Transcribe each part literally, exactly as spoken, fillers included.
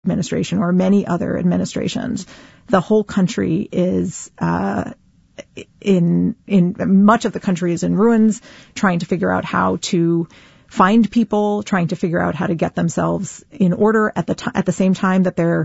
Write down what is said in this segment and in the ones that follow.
administration or many other administrations. The whole country is uh, in in much of the country is in ruins, trying to figure out how to find people, trying to figure out how to get themselves in order at the t- at the same time that they're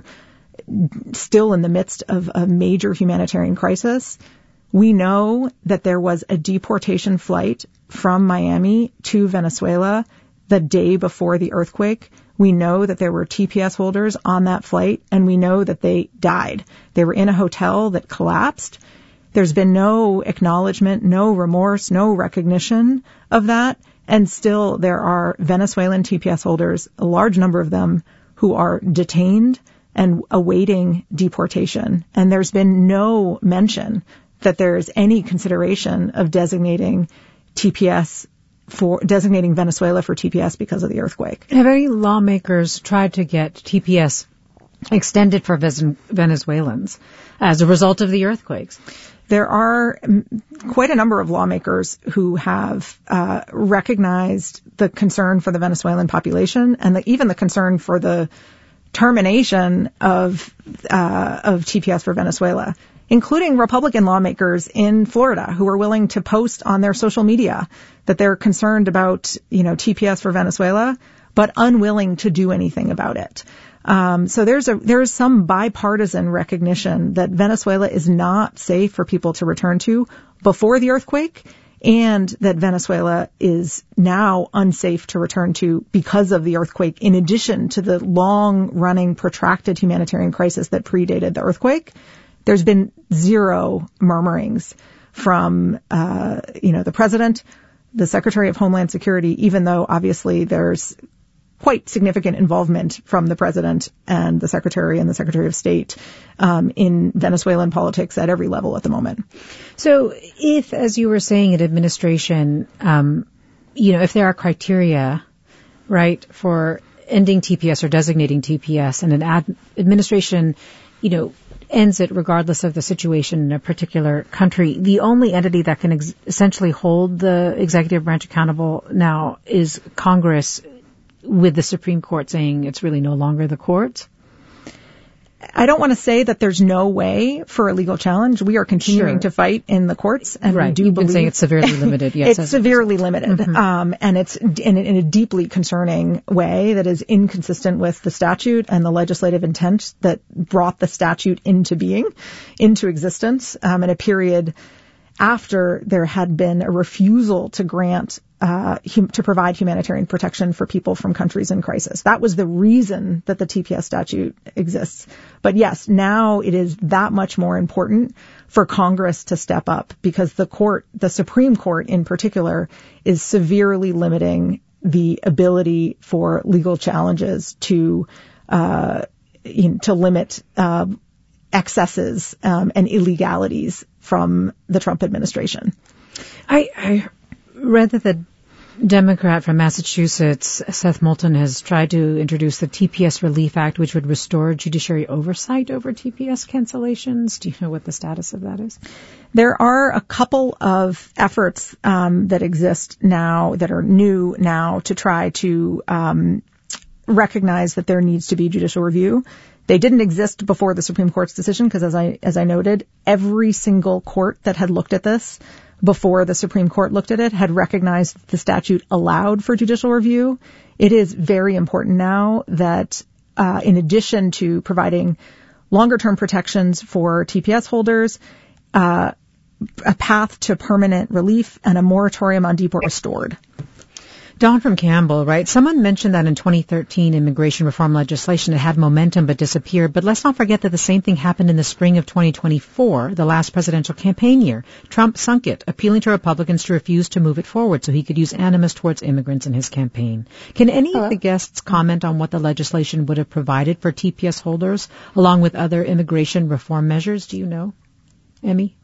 still in the midst of a major humanitarian crisis. We know that there was a deportation flight from Miami to Venezuela the day before the earthquake. We know that there were T P S holders on that flight, and we know that they died. They were in a hotel that collapsed. There's been no acknowledgement, no remorse, no recognition of that. And still there are Venezuelan T P S holders, a large number of them, who are detained and awaiting deportation. And there's been no mention that there's any consideration of designating T P S for designating Venezuela for T P S because of the earthquake. Have any lawmakers tried to get T P S extended for Venezuelans as a result of the earthquakes? There are quite a number of lawmakers who have uh, recognized the concern for the Venezuelan population and the, even the concern for the termination of uh, of T P S for Venezuela, including Republican lawmakers in Florida who are willing to post on their social media that they're concerned about, you know, T P S for Venezuela, but unwilling to do anything about it. Um, so there's a there's some bipartisan recognition that Venezuela is not safe for people to return to before the earthquake, and that Venezuela is now unsafe to return to because of the earthquake, in addition to the long-running, protracted humanitarian crisis that predated the earthquake. There's been zero murmurings from, uh, you know, the president, the Secretary of Homeland Security, even though obviously there's quite significant involvement from the president and the secretary and the secretary of state um, in Venezuelan politics at every level at the moment. So if, as you were saying, an administration, um, you know, if there are criteria, right, for ending T P S or designating T P S, and an ad- administration, you know, ends it regardless of the situation in a particular country, the only entity that can ex- essentially hold the executive branch accountable now is Congress, with the Supreme Court saying it's really no longer the courts? I don't want to say that there's no way for a legal challenge. We are continuing Sure. to fight in the courts, and right. we do You've believe been saying it's severely limited. Yes, it's severely limited, mm-hmm. um, and it's in, in a deeply concerning way that is inconsistent with the statute and the legislative intent that brought the statute into being, into existence, um, in a period after there had been a refusal to grant uh hum- to provide humanitarian protection for people from countries in crisis. That was the reason that the T P S statute exists. But yes, now it is that much more important for Congress to step up, because the court, the Supreme Court in particular, is severely limiting the ability for legal challenges to uh you know, to limit uh excesses um, and illegalities from the Trump administration. I, I read that the Democrat from Massachusetts, Seth Moulton, has tried to introduce the T P S Relief Act, which would restore judiciary oversight over T P S cancellations. Do you know what the status of that is? There are a couple of efforts um, that exist now, that are new now, to try to um, recognize that there needs to be judicial review. They didn't exist before the Supreme Court's decision because, as I as I noted, every single court that had looked at this before the Supreme Court looked at it had recognized that the statute allowed for judicial review. It is very important now that, uh, in addition to providing longer-term protections for T P S holders, uh, a path to permanent relief and a moratorium on deportation restored. Dawn from Campbell, right? Someone mentioned that in twenty thirteen immigration reform legislation, it had momentum but disappeared. But let's not forget that the same thing happened in the spring of twenty twenty-four, the last presidential campaign year. Trump sunk it, appealing to Republicans to refuse to move it forward so he could use animus towards immigrants in his campaign. Can any Hello? of the guests comment on what the legislation would have provided for T P S holders, along with other immigration reform measures? Do you know, Emmy?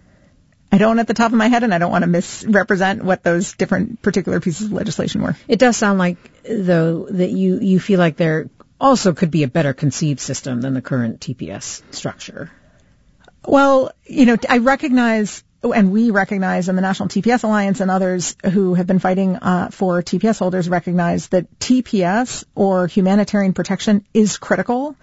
I don't at the top of my head, and I don't want to misrepresent what those different particular pieces of legislation were. It does sound like, though, that you, you feel like there also could be a better conceived system than the current T P S structure. Well, you know, I recognize, and we recognize, and the National T P S Alliance and others who have been fighting uh, for T P S holders recognize that T P S, or humanitarian protection, is critical